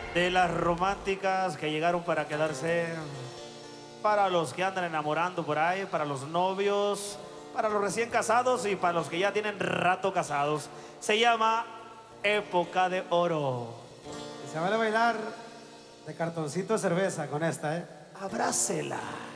de las románticas que llegaron para quedarse, para los que andan enamorando por ahí, para los novios, para los recién casados y para los que ya tienen rato casados. Se llama Época de Oro. Y se vale bailar de cartoncito de cerveza con esta, ¿eh? Abrácela.